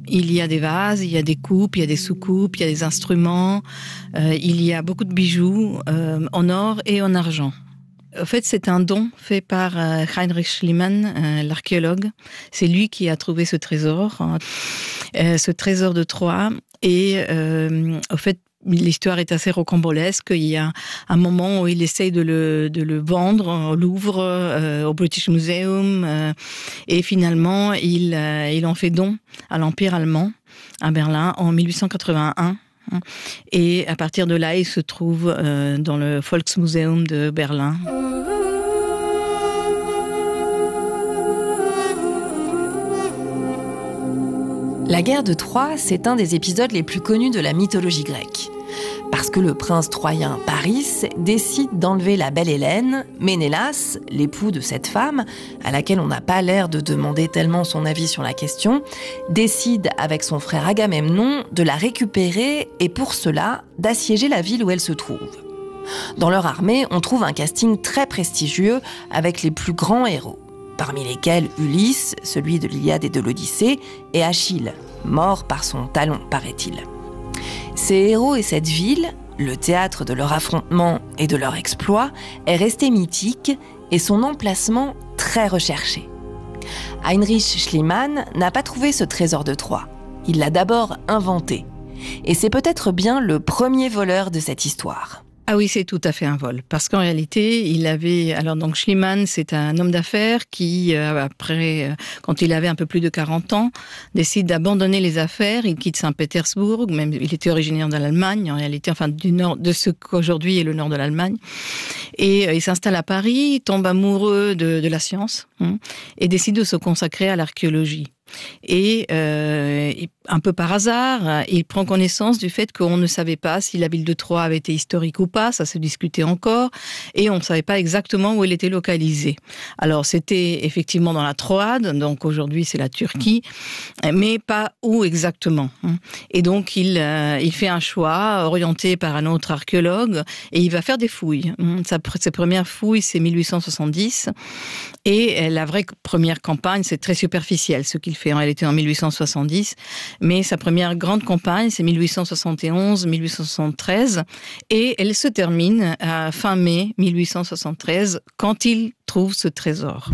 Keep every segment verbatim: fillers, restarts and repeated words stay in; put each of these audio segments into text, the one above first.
Il y a des vases, il y a des coupes, il y a des sous-coupes, il y a des instruments, euh, il y a beaucoup de bijoux euh, en or et en argent. En fait, c'est un don fait par euh, Heinrich Schliemann, euh, l'archéologue. C'est lui qui a trouvé ce trésor, hein, euh, ce trésor de Troie. Et euh, en fait, l'histoire est assez rocambolesque. Il y a un moment où il essaye de le, de le vendre au Louvre, euh, au British Museum, euh, et finalement, il, euh, il en fait don à l'Empire allemand, à Berlin, en mille huit cent quatre-vingt-un. Et à partir de là, il se trouve euh, dans le Volksmuseum de Berlin. La guerre de Troie, c'est un des épisodes les plus connus de la mythologie grecque. Parce que le prince troyen Paris décide d'enlever la belle Hélène, Ménélas, l'époux de cette femme, à laquelle on n'a pas l'air de demander tellement son avis sur la question, décide avec son frère Agamemnon de la récupérer et pour cela d'assiéger la ville où elle se trouve. Dans leur armée, on trouve un casting très prestigieux avec les plus grands héros, parmi lesquels Ulysse, celui de l'Iliade et de l'Odyssée, et Achille, mort par son talon, paraît-il. Ces héros et cette ville, le théâtre de leur affrontement et de leur exploit, est resté mythique et son emplacement très recherché. Heinrich Schliemann n'a pas trouvé ce trésor de Troie. Il l'a d'abord inventé. Et c'est peut-être bien le premier voleur de cette histoire. Ah oui, c'est tout à fait un vol. Parce qu'en réalité, il avait... Alors donc Schliemann, c'est un homme d'affaires qui, euh, après, euh, quand il avait un peu plus de quarante ans, décide d'abandonner les affaires. Il quitte Saint-Pétersbourg, même il était originaire de l'Allemagne, en réalité, enfin du nord, de ce qu'aujourd'hui est le nord de l'Allemagne. Et euh, il s'installe à Paris, il tombe amoureux de, de la science, hein, et décide de se consacrer à l'archéologie. Et euh, un peu par hasard, il prend connaissance du fait qu'on ne savait pas si la ville de Troie avait été historique ou pas, ça se discutait encore, et on ne savait pas exactement où elle était localisée. Alors c'était effectivement dans la Troade, donc aujourd'hui c'est la Turquie, mais pas où exactement. Et donc il, euh, il fait un choix orienté par un autre archéologue, et il va faire des fouilles. Sa, ses premières fouilles, c'est mille huit cent soixante-dix, et la vraie première campagne, c'est très superficiel, ce qu'il fait en réalité en mille huit cent soixante-dix, mais sa première grande campagne, c'est mille huit cent soixante et onze mille huit cent soixante-treize, et elle se termine à fin mai mille huit cent soixante-treize, quand il trouve ce trésor.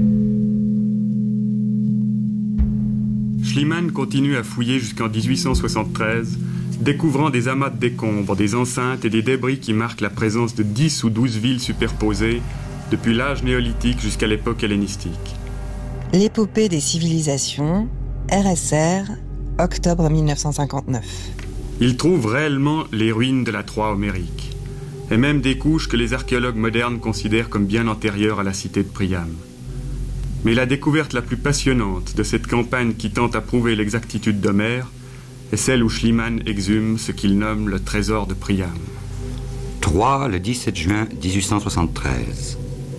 Schliemann continue à fouiller jusqu'en dix-huit cent soixante-treize, découvrant des amas de décombres, des enceintes et des débris qui marquent la présence de dix ou douze villes superposées, depuis l'âge néolithique jusqu'à l'époque hellénistique. L'épopée des civilisations, R S R, octobre mille neuf cent cinquante-neuf. Il trouve réellement les ruines de la Troie homérique, et même des couches que les archéologues modernes considèrent comme bien antérieures à la cité de Priam. Mais la découverte la plus passionnante de cette campagne qui tente à prouver l'exactitude d'Homère est celle où Schliemann exhume ce qu'il nomme le trésor de Priam. Troie, le dix-sept juin dix-huit cent soixante-treize.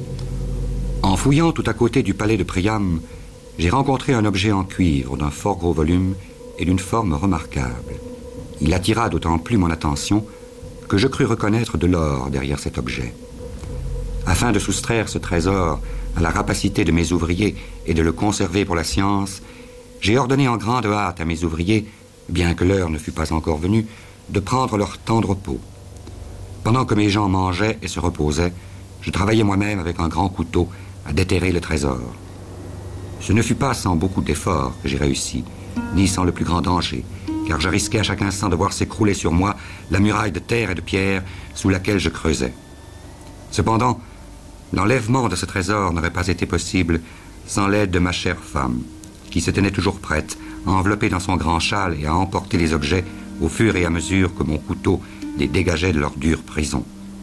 En fouillant tout à côté du palais de Priam, j'ai rencontré un objet en cuivre d'un fort gros volume et d'une forme remarquable. Il attira d'autant plus mon attention que je crus reconnaître de l'or derrière cet objet. Afin de soustraire ce trésor à la rapacité de mes ouvriers et de le conserver pour la science, j'ai ordonné en grande hâte à mes ouvriers, bien que l'heure ne fût pas encore venue, de prendre leur temps de repos. Pendant que mes gens mangeaient et se reposaient, je travaillais moi-même avec un grand couteau à déterrer le trésor. Ce ne fut pas sans beaucoup d'efforts que j'ai réussi, ni sans le plus grand danger, car je risquais à chaque instant de voir s'écrouler sur moi la muraille de terre et de pierre sous laquelle je creusais. Cependant, l'enlèvement de ce trésor n'aurait pas été possible sans l'aide de ma chère femme, qui se tenait toujours prête, à envelopper dans son grand châle et à emporter les objets au fur et à mesure que mon couteau les dégageait de leur dure prison.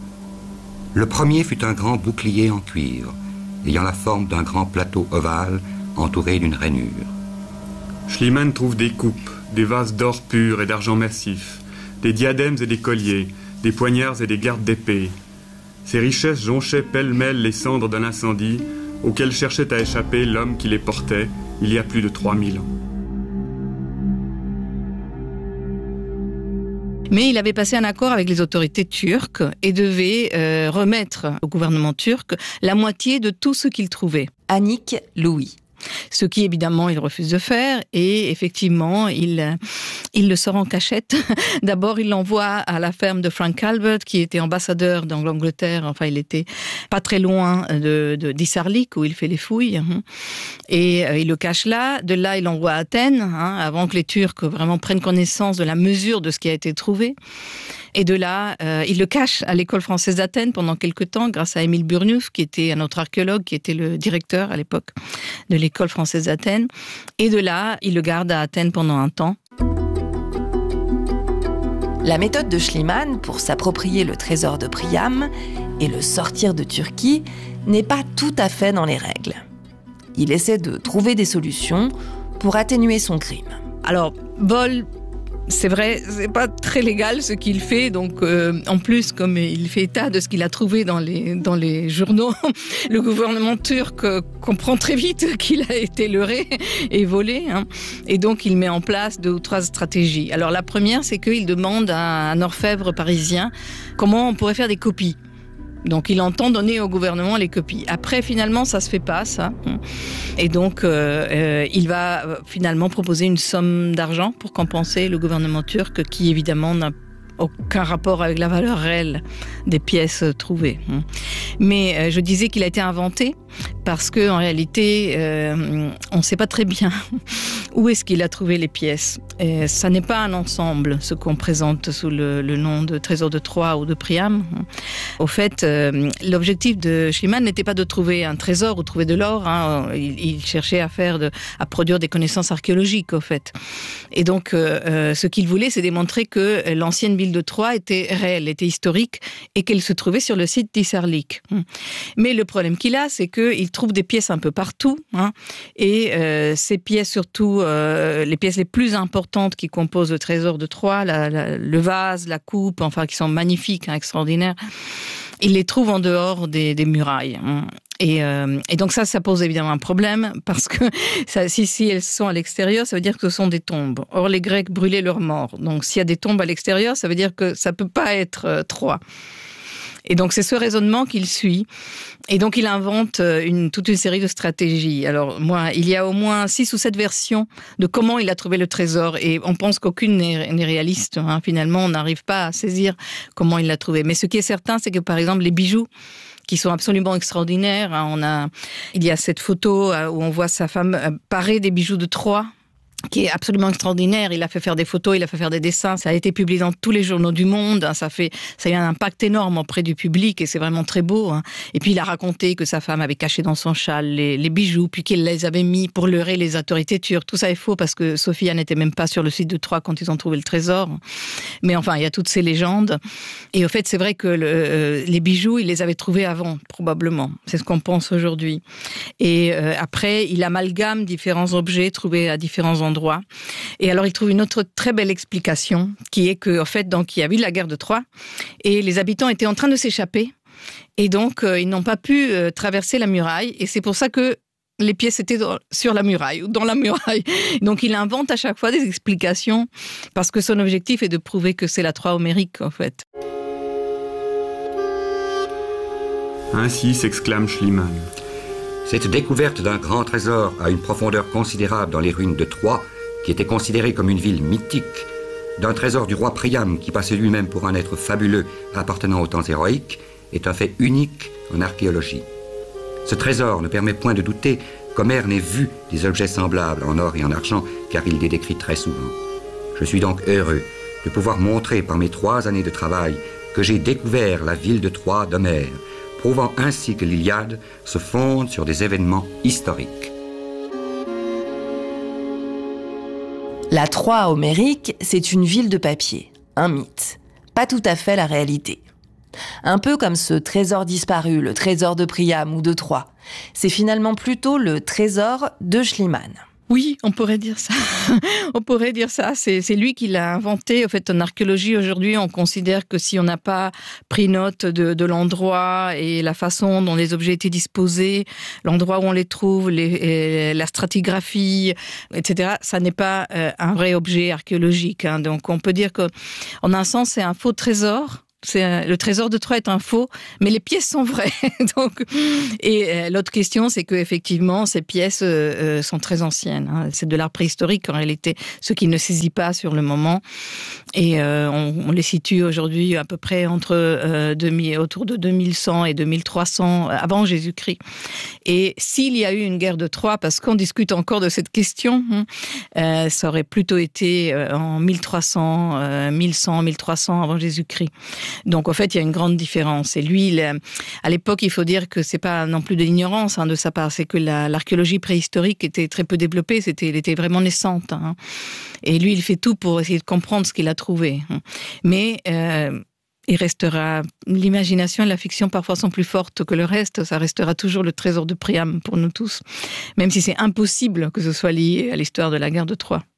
Le premier fut un grand bouclier en cuivre, ayant la forme d'un grand plateau ovale entouré d'une rainure. Schliemann trouve des coupes, des vases d'or pur et d'argent massif, des diadèmes et des colliers, des poignards et des gardes d'épée. Ces richesses jonchaient pêle-mêle les cendres d'un incendie auquel cherchait à échapper l'homme qui les portait il y a plus de trois mille ans. Mais il avait passé un accord avec les autorités turques et devait euh, remettre au gouvernement turc la moitié de tout ce qu'il trouvait. Annick Louis. Ce qui, évidemment, il refuse de faire. Et effectivement, il, il le sort en cachette. D'abord, il l'envoie à la ferme de Frank Calvert, qui était ambassadeur dans l'Angleterre. Enfin, il était pas très loin de, de, d'Isarlik, où il fait les fouilles. Et euh, il le cache là. De là, il l'envoie à Athènes, hein, avant que les Turcs vraiment prennent connaissance de la mesure de ce qui a été trouvé. Et de là, euh, il le cache à l'école française d'Athènes pendant quelques temps, grâce à Émile Burnouf, qui était un autre archéologue, qui était le directeur à l'époque de l'école française d'Athènes. Et de là, il le garde à Athènes pendant un temps. La méthode de Schliemann pour s'approprier le trésor de Priam et le sortir de Turquie n'est pas tout à fait dans les règles. Il essaie de trouver des solutions pour atténuer son crime. Alors, vol... C'est vrai, c'est pas très légal ce qu'il fait. Donc, euh, en plus, comme il fait état de ce qu'il a trouvé dans les dans les journaux, le gouvernement turc euh, comprend très vite qu'il a été leurré et volé. Hein. Et donc, il met en place deux ou trois stratégies. Alors, la première, c'est qu'il demande à un orfèvre parisien comment on pourrait faire des copies. Donc, il entend donner au gouvernement les copies. Après, finalement, ça se fait pas, ça. Et donc, euh, euh, il va euh, finalement proposer une somme d'argent pour compenser le gouvernement turc, qui évidemment n'a aucun rapport avec la valeur réelle des pièces trouvées. Mais euh, je disais qu'il a été inventé parce que en réalité, euh, on ne sait pas très bien où est-ce qu'il a trouvé les pièces. Et ça n'est pas un ensemble, ce qu'on présente sous le, le nom de trésor de Troie ou de Priam. Au fait, euh, l'objectif de Schliemann n'était pas de trouver un trésor ou trouver de l'or. Hein. Il, il cherchait à faire, de, à produire des connaissances archéologiques, au fait. Et donc, euh, ce qu'il voulait, c'est démontrer que l'ancienne ville de Troie était réelle, était historique, et qu'elle se trouvait sur le site d'Isarlik. Mais le problème qu'il a, c'est qu'il trouve des pièces un peu partout, hein, et euh, ces pièces, surtout euh, les pièces les plus importantes qui composent le trésor de Troie, la, la, le vase, la coupe, enfin qui sont magnifiques, hein, extraordinaires, il les trouve en dehors des, des murailles. Hein. Et, euh, et donc ça, ça pose évidemment un problème, parce que ça, si, si elles sont à l'extérieur, ça veut dire que ce sont des tombes. Or, les Grecs brûlaient leurs morts. Donc s'il y a des tombes à l'extérieur, ça veut dire que ça peut pas être euh, Troie. Et donc, c'est ce raisonnement qu'il suit. Et donc, il invente une, toute une série de stratégies. Alors, moi, il y a au moins six ou sept versions de comment il a trouvé le trésor. Et on pense qu'aucune n'est, n'est réaliste. Hein. Finalement, on n'arrive pas à saisir comment il l'a trouvé. Mais ce qui est certain, c'est que, par exemple, les bijoux, qui sont absolument extraordinaires. Hein. On a, il y a cette photo où on voit sa femme parée des bijoux de Troie, qui est absolument extraordinaire. Il a fait faire des photos, il a fait faire des dessins. Ça a été publié dans tous les journaux du monde. Ça fait, ça a eu un impact énorme auprès du public et c'est vraiment très beau. Hein. Et puis il a raconté que sa femme avait caché dans son châle les, les bijoux, puis qu'il les avait mis pour leurrer les autorités turques. Tout ça est faux parce que Sophia n'était même pas sur le site de Troie quand ils ont trouvé le trésor. Mais enfin, il y a toutes ces légendes. Et au fait, c'est vrai que le, euh, les bijoux, il les avait trouvés avant, probablement. C'est ce qu'on pense aujourd'hui. Et euh, après, il amalgame différents objets trouvés à différents endroits. Endroit. Et alors, il trouve une autre très belle explication, qui est qu'en fait, donc, il y a eu la guerre de Troie, et les habitants étaient en train de s'échapper, et donc, euh, ils n'ont pas pu euh, traverser la muraille, et c'est pour ça que les pièces étaient dans, sur la muraille, ou dans la muraille. Donc, il invente à chaque fois des explications, parce que son objectif est de prouver que c'est la Troie homérique, en fait. Ainsi s'exclame Schliemann. Cette découverte d'un grand trésor à une profondeur considérable dans les ruines de Troie, qui était considérée comme une ville mythique, d'un trésor du roi Priam qui passait lui-même pour un être fabuleux appartenant aux temps héroïques, est un fait unique en archéologie. Ce trésor ne permet point de douter qu'Homère n'ait vu des objets semblables en or et en argent, car il les décrit très souvent. Je suis donc heureux de pouvoir montrer par mes trois années de travail que j'ai découvert la ville de Troie d'Homère, prouvant ainsi que l'Iliade se fonde sur des événements historiques. La Troie homérique, c'est une ville de papier, un mythe, pas tout à fait la réalité. Un peu comme ce trésor disparu, le trésor de Priam ou de Troie. C'est finalement plutôt le trésor de Schliemann. Oui, on pourrait dire ça. on pourrait dire ça. C'est, c'est lui qui l'a inventé. En fait, en archéologie, aujourd'hui, on considère que si on n'a pas pris note de, de l'endroit et la façon dont les objets étaient disposés, l'endroit où on les trouve, les, la stratigraphie, et cetera, ça n'est pas euh, un vrai objet archéologique. Hein. Donc, on peut dire que, en un sens, c'est un faux trésor c'est, le trésor de Troie est un faux, mais les pièces sont vraies. Donc, et euh, l'autre question, c'est que effectivement, ces pièces euh, sont très anciennes. Hein. C'est de l'art préhistorique en réalité, ce qui ne saisit pas sur le moment. Et euh, on, on les situe aujourd'hui à peu près entre euh, deux mille, autour de deux mille cent et deux mille trois cents avant Jésus-Christ. Et s'il y a eu une guerre de Troie, parce qu'on discute encore de cette question, hein, euh, ça aurait plutôt été euh, en mille trois cents, euh, mille cent, mille trois cents avant Jésus-Christ. Donc en fait, il y a une grande différence. Et lui, il, à l'époque, il faut dire que c'est pas non plus de l'ignorance hein, de sa part, c'est que la, l'archéologie préhistorique était très peu développée, c'était, elle était vraiment naissante. Hein. Et lui, il fait tout pour essayer de comprendre ce qu'il a trouvé. Hein. Mais euh, il restera, l'imagination et la fiction parfois sont plus fortes que le reste, ça restera toujours le trésor de Priam pour nous tous, même si c'est impossible que ce soit lié à l'histoire de la guerre de Troie.